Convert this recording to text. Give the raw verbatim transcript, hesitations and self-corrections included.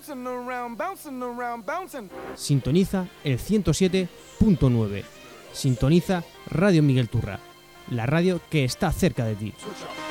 Sintoniza el ciento siete punto nueve. Sintoniza Radio Miguel Turra, la radio que está cerca de ti.